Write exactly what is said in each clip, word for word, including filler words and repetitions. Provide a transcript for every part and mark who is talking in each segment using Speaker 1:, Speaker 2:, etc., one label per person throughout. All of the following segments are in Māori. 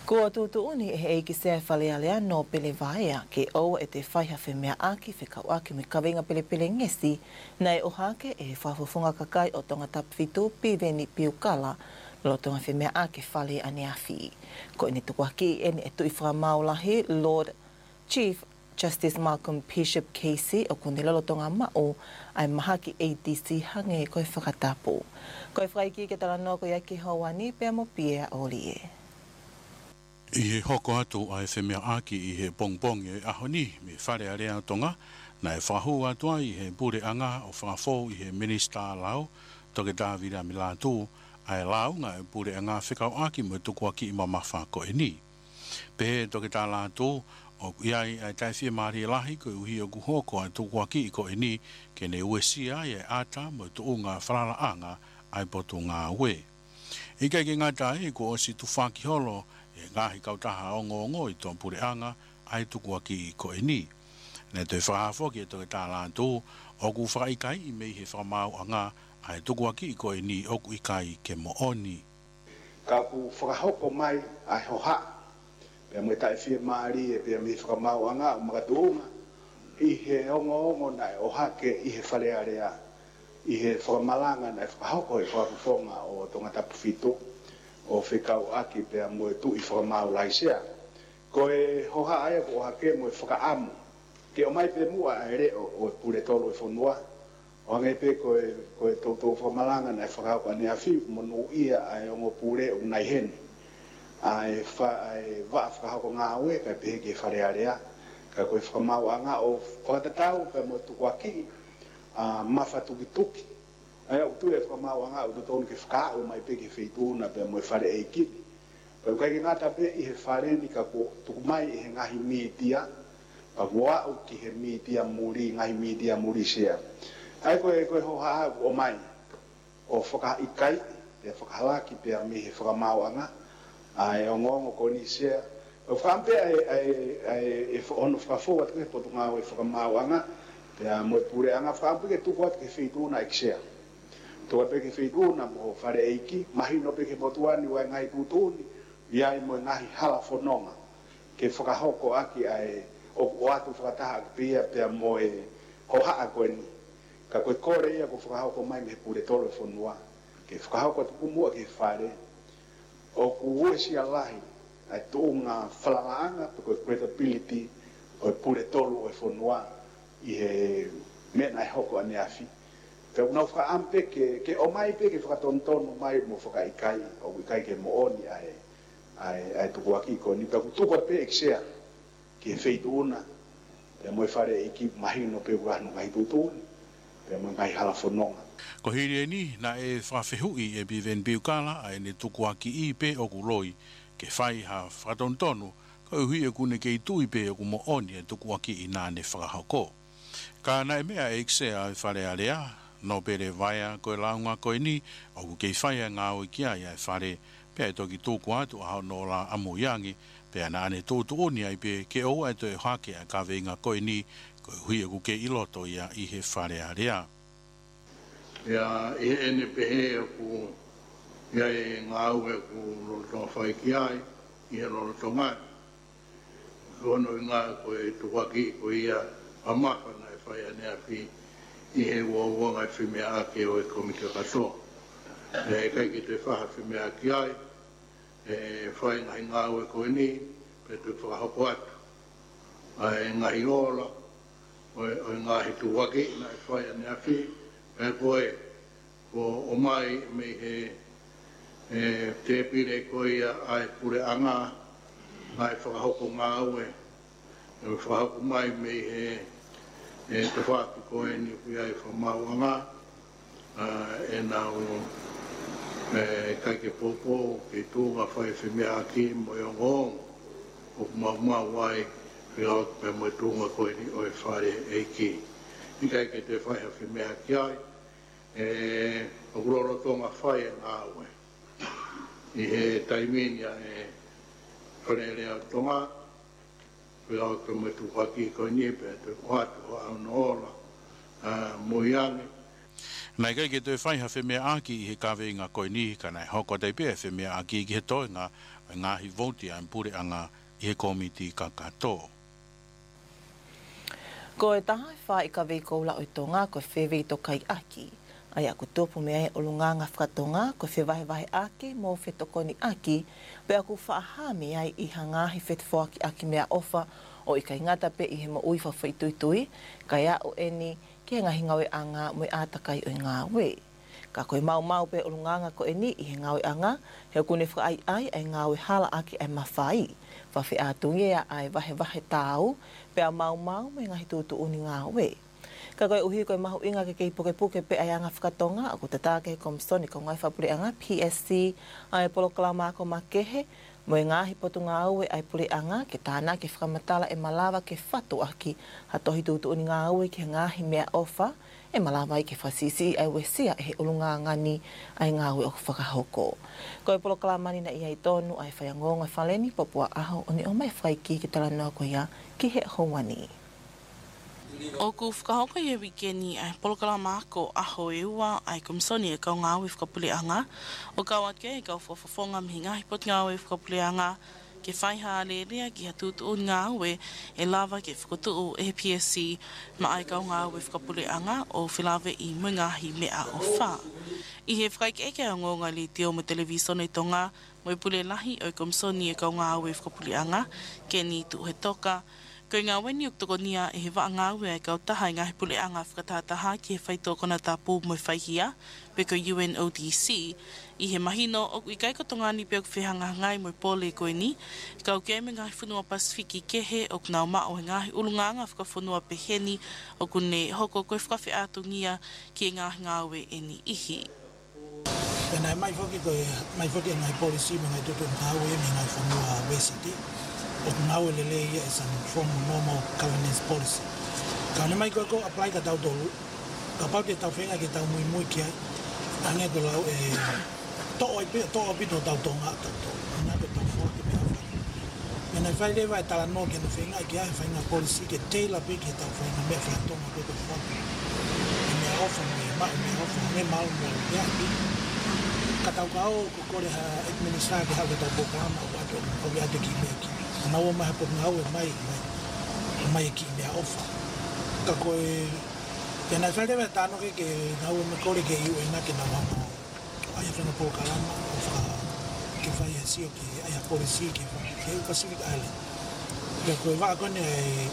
Speaker 1: Ko tutuuni e eiki se whalealea no pele vaea ke o e te whaiha whemea aki whikau aki me kawenga pele pele ngesi nei o hake e whafufunga kakai o tonga tapwhitu piveni piukala lo tonga whemea aki whale ane awhi. Ko ene tukuaki ene e tui whamaulahi Lord Chief Justice Malcolm Bishop Casey o kunilalo tonga mao ai mahaki A D C hange koe whakatapu. Koe whaiki ke tala no koe aki hauani pia mo pia olie.
Speaker 2: I he hoko atu a e whemea aki i he pongpong e ahoni me whare a rea tonga na e whahu atua i he pure anga o whafo i he minister lau toke Davida mi lātu a e lau ngā e pure anga whikau aki me tukua ki i mamawha ko e ni. Pehe toke tā lātu o iai a tai whia maari lahi ko uhi o kuhoko a tukua ki i ko e ni ke ne uesia i e ata me tu unga wharara anga ai potu ngā ue. I kai ke ngā tae ko o si tu whaki holo e ngahi kautaha o ngongo i tōn pure anga ai tukua ki i ko e ni. Ne te whahafo ki e toke tā lātu o ku whaikai i mei he whamau anga ai tukua ki i ko e ni o ku ikai ke mo oni.
Speaker 3: Ka ku whakahoko mai ai hoha. Pea mwe tai whia maari e pea mei whakamau anga o makatuunga. I he ongo ongo nai o hake i he wharearea. I he whakamalanga nai whakahoko e whakafufonga o tonga tapu whitu. O whikau aki pea moe tu i whakamau laisea. Ko e hoha aia ko hake moe whakaamu. Ke o mai pe mua a reo o pure tolo e whanua. O hangai pe ko e, ko e tautou whamalanga na e whakau ane a whiu monu ia a e ongo pure o nai hene. A e waa whakahako ngā ue kai pehe ke wharearea. Ka koe whakamau anga o whakatatau pea moe tuku aki a mawha tuki tuki. Ai o tu e whakamau anga o tonu ke whakao mai pe ke whaituna pea moe whare e kiri. Pea kai ke ngata pe i he whare ni ka ko tuku mai i he ngahi miitia. Pa kua o ki he miitia muri, ngahi miitia muri sea. Ai koe koe hoha o mai o whakaikai, pea whakahalaki pea mi he whakamau anga. Ai o ngongo koni sea. O whampe ai e whaono whakafua tuke potu ngā o e whakamau anga. Pea moe pure anga whampe ke tuku atu ke whaituna ik sea. Toa peke whituna mo whare eiki, mahi no peke motuani wai ngai tūtūni, iai mo ngahi hala whanonga. Ke whakahoko aki ai o atu whakataha pia pia mo e hohaa koe ni. Ka koe kore ia ko whakahoko mai me pure tolo e whanua. Ke whakahoko tuku mua ke whare. O ku ue si alahi, ai tūnga whalalaanga, pe koe credibility o e pure tolo e whanua i he mena e hoko ane awhi. Pea unau whakaampe ke, ke o mai pe ke whakatontono mai mo whakaikai o ikai ke mo oni ai, ai, ai tuku aki ko ni. Pea kutuko pe eksea ke wheitu una. Pea moe whare iki mahino pe urahno ngai tutuni. Pea moe ngai hala whanonga.
Speaker 2: Ko hiri e ni na e whawhihui e biven biukala ai ne tuku aki i pe o kuloi ke whai ha whakatontono ko uhi e kune ke i tui pe o ku mo oni e tuku aki i nāne whakahoko. Ka na e mea e eksea e whare a rea. No pere vaia koe launga koe ni, o ku kei whaia ngā o kia ia e whare, pia e toki tōku atu a hao no la amu iangi, pia na ane tōtu oni ai pe ke o ai toi hake a ka venga koe ni, koe hui e ku ke iloto ia i he whare a rea.
Speaker 4: Ia i ene pehe o ku, ia e ngā ue ku lolotonga whai ki ai, i he lolotonga. Kono i ngā koe tuwaki koe ia, amawhana e whai ane a pi, i he uaua ngai whimea ake o e komika katoa. E kai ki te whaha whimea ki ai, e whai ngai ngā ue koe ni, pe tu whakahoko atu. E ngahi ola, o e ngahi tuwaki, na e whai ane awhi, pe koe, ko o mai me he e, te pire koe ia ai pure anga, ngai whakahoko ngā ue, e whakahoko mai me he e te whaki koe ni kui ai whamauanga, e nau e kai ke popo, ke tūnga whai whemea aki mo i ongongo, o mau mau ai, whia o te mo i tūnga koe ni o e whare eiki. I kai ke te whai whemea aki ai, e o kuroro tonga whai e ngā ue. I he taiminia e wharerea tonga, Pea o te mo tu whaki ko ni pe te whatu o au no ola mo iangi.
Speaker 2: Nai kai ke toi whai ha whemea aki i he kawe ngā koe ni ka nai hoko tei pia whemea aki ki he toi ngā ngā hi voti a mpure anga i he komiti ka kato.
Speaker 1: Ko e taha e wha i ka veikoula o i tonga ko e whewei to kai aki. Ai aku topu mea e olunga ngā whakatonga ko e whewahe wahe ake mō whetokoni aki pe aku whaaha mea ai i hangahi whetwhoaki aki mea ofa o i kai ngata pe i he mo ui whawhaituitui kai a o eni ki he ngahi ngawe anga mo i atakai o i ngā we. Ka koe mau mau pe olunganga ko e ni i he ngawe anga he kune whaai ai ai ngawe hala aki ai mawhai. Whawhi atungi ea ai wahe wahe tāu pe a mau mau me ngahi tūtu uni ngā we. Ka koe uhi koe mahu inga ke kei puke puke pe ai anga whakatonga aku tatake he komsoni ko ngai whapure anga P S C ai polo kalama ko makehe mo e ngahi potu ngā ue ai pule anga ke tāna ke whakamatala e malawa ke whatu aki hatohi tūtu uni ngā ue ke ngahi mea ofa e malawa i ke whasisi ai wesia e he ulunga ngani ai ngā ue o whakahoko. Koe polo kalamani na ia i tonu ai whayangonga whaleni popua aho o ni o mai whaiki ki tala noa ko ia ki he hongwani.
Speaker 5: O ku whakahoko i e wikeni ai polokala mako aho e ua ai komsoni e kau ngāwe whakapuleanga. O kau ake e kau whawhawhonga mihi ngahi pot ngāwe whakapuleanga ke whaiha alerea ki hatutu o ngāwe e lava ke whakotuu e P S C ma ai kau ngāwe whakapuleanga o whilawe i mui ngahi mea o wha. I he whakaike eke a ngonga li te o mo televisono i tonga mo i pule lahi o komsoni e kau ngāwe whakapuleanga ke ni tu he toka. Ko ngā weni uktokonia e he waa ngāwe ai kau taha i ngahi pule anga whakatātaha ki he whaito kona tāpū mo i whaihia, pe ko U N O D C, i he mahino o i kai koto ngāni pe o kwhihanga ngai mo i pōle koe ni, kau ke me ngahi whunua Pasifiki kehe o knau mao he ngahi ulunganga whakawhunua peheni o kune hoko koe whakawhi atungia ki e ngahi ngāwe e ni ihi.
Speaker 6: Pena mai whoki koe, mai whoki ngai policy mo ngai tutu ngāwe me ngai whanua obesity. O ngāwe lele ia is an from normal governance policy. Ka ne mai koe ko apply ka tau tolu, ka pau te tau whenga ki tau mui mui ki ai, ange ko lau e to'o i pia, to'o pito tau tonga tau tolu, ange ko tau whua ki mea whai. Mena whai lewa e tala no ki anu whenga ki ai whenga policy ke teila pe ki tau whenga mea whai tonga ko ko whua ki. E mea ofa mea ma, e mea ofa mea mau mea mea pi. Ka tau ka o ko kore ha administrar ki hau ke tau poklama o ato, o i ate ki mea ki. Naua mai hapo ngau e mai mai mai ki mea ofa. Ka koe te nai whare me tāno ke ke ngau e me kore ke iu e na ke na wama ai a whenga pō kalama o wha ke whai a sio ki ai a polisi ke wha ke u Pacific Island. Ka koe wā kone ai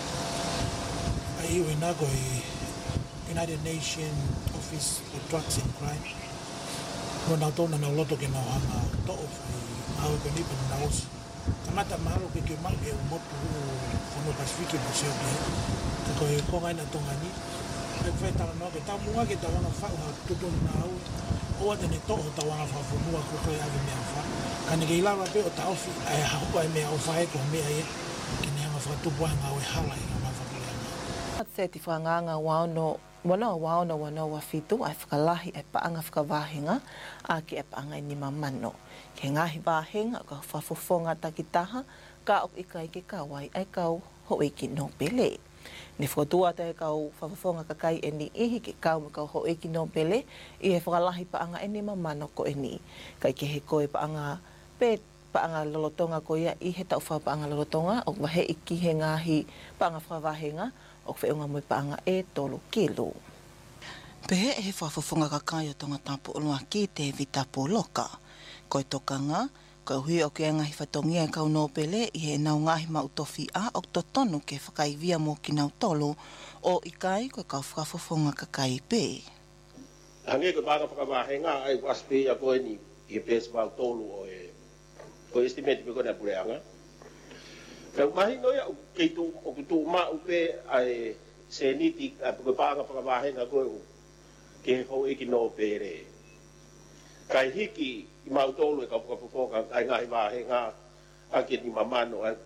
Speaker 6: ai iu e na koe United Nations Office for Drugs and Crime. Ko nau tōna nau loto ke nau hanga to'o whai ngau e koe nipa na osi. Tamata mahalo ke ke mau e o motu o whanua Pasifiki mo seo ke ka koe kongai na tongani e whai tala no ke tau mua ke tawanga whau ha tutonu na au o ate ne to'o tawanga whawhunua ko koe ave mea wha ka ne ke ilawa pe o ta ofi ai hahupa e mea o whae ko mea e ke ne hanga whakatupu ai ngā oe hala i ngā mawhakule anga.
Speaker 1: Se ti whanganga wano wana waona wana wa fitu ai whakalahi e paanga whakawāhinga a ki e paanga i nima mano. Ke ngahi wāhinga ka whawhawhonga takitaha ka ok ikai ke kawai ai kau hoi ki no pele. Ni whakatua te kau whawhawhonga kakai e ni ihi ke kau me kau hoi ki no pele i he whakalahi paanga e nima mano ko e ni. Kai ke he koe paanga pe paanga lolotonga ko ia i he tau wha paanga lolotonga o wahe iki he ngahi paanga whawāhinga o whaunga mui paanga e tolu kilo. Pehe e he whawhawhonga kakai o tonga tapu olua ki te vita pōloka. Koe tokanga, koe hui o ke ngahi whatongia e kau nōpele i he nau ngahi mautofi a o to tonu ke whakaivia mō ki nau tolu o ikai koe kau whawhawhonga kakai pē.
Speaker 7: Hange koe pāka whakawāhenga ai waspe a koe ni i he pēs mau tolu o e koe estimate pe koe na pureanga. Kau mahi noia o kei tu o kutu ma upe ai se niti a koe pāka whakawāhenga koe o ke he hou eki nōpere. Kai hiki i mau tolu e kau whakawhawhonga ai ngahi wāhenga a ke ni mamano ai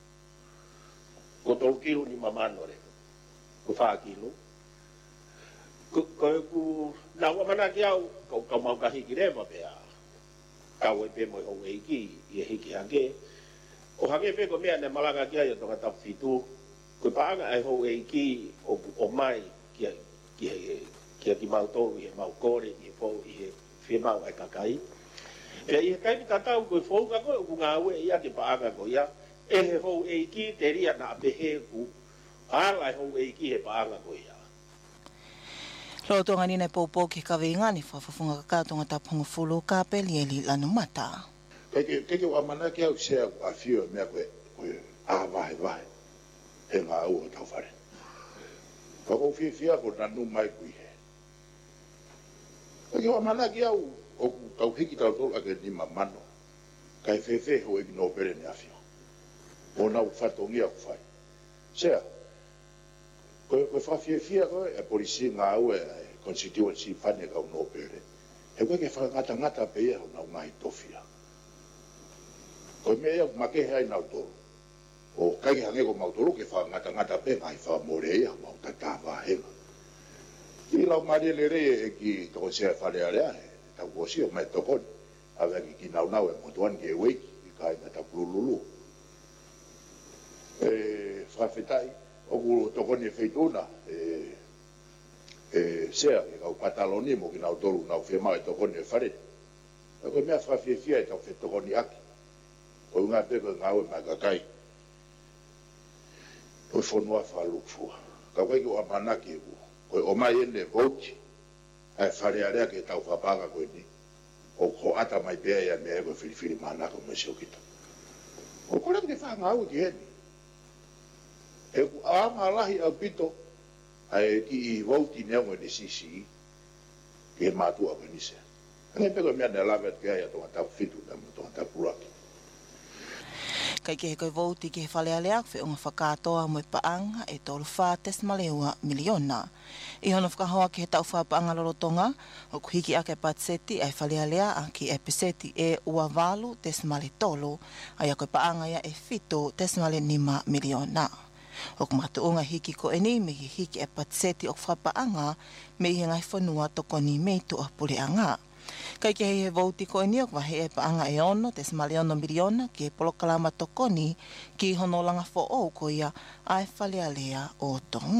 Speaker 7: ko tolu kilo ni mamano re ko wha kilo. Koe ku naua mana ki au kau kau mau ka hiki rewa pea. Kau e pe mo i hou eiki i e hiki hake. O hake pe ko mea ne malanga ki ai o tonga tapu fitu. Koe paanga ai hou eiki o, o mai ki, ki he kia ki mau tō i he mau kore i he fōu i he whia mau ai kakai. Pea i he kaimi tatau koe fōu ngā koe, ku ngā ue ia te paanga koe ia, e he fōu e ki te ria na apehe ku, ālai hou e ki he paanga koe ia.
Speaker 1: Lo tonga ni nei popo ke kawenga ni whawhawhunga kakatonga tapunga fulu ka peli e li lanu mata.
Speaker 8: Keke keke o amana ki au sea a fio mea koe, koe a vahe vahe, he ngā ua tau whare. Whako fia fia ko nanu mai kui he. Keke o amana ki au, o ku tau hiki tau tolu ake ni ma mano, kai whewhe ho e kino pere ni a fio. O nau whatongia ku whai. Sea, koe koe whawhia fia koe, e polisi ngā ue, e constituency whane kau no pere. He koe ke whakangata ngata pe ia ho nau ngahi tofia. Koe mea ia make hea i nau toro. O kai ke hange ko mau toro ke whakangata ngata pe ngahi whamore ia, mau tatawa henga. I lau maria le re e ki toko sea whare area, he tau kosi o mai tokoni. Awe ki ki nau nau e motuan ke weiki, i kai na tau lululu. E whawhetai, o ku tokoni e wheituna, e, e sea, e kau pataloni mo ki nau toru, nau whemau e tokoni e whare. E koe mea whawhiawhia e tau whe tokoni aki. Koe ngā peko ngā ue mai kakai. Koe whonua whalukfua. Ka koe ki o amanaki e ku. Koe o mai ene vouti, ai whare area ke tau whapanga koe ni. O ko ata mai pēa ia mea e koe whiriwhiri manako me seo kita. O kore ke wha ngā ue ki heni. E ku aama lahi au pito, ai ki i vouti neongo ni sisi, ki he mātua koe nise. Ngai peko mea ne lawe atu kia ia tonga tau fitu, na tonga tau puraki.
Speaker 1: Kai ke he koe vouti ki he whale aleak, whi unga whakatoa mo i paanga e tolu wha tesmaleua miliona. I hono whakahoa ki he tau wha paanga lorotonga, o kuhiki ake patseti ai whale alea a ki e peseti e ua walu tesmale tolu, ai a koe paanga ia e fitu tesmale nima miliona. O kumatu unga hiki ko eni me hi hiki e patseti o whapaanga me i ngai whanua toko ni meitu a pule anga. Kai ke he vouti ko eni o wahe e paanga e ono te smale ono miliona ki e polokalama toko ni ki hono langa fo o ko ia ai whale alea o tonga.